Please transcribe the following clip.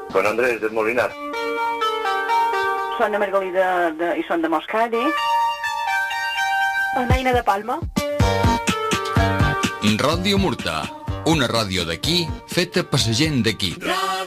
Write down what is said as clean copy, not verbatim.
Con Andrés del Molinar. Són de Margalida i són de Moscadi. Naina de Palma. Ràdio Murta, una ràdio d'aquí feta per la gent d'aquí.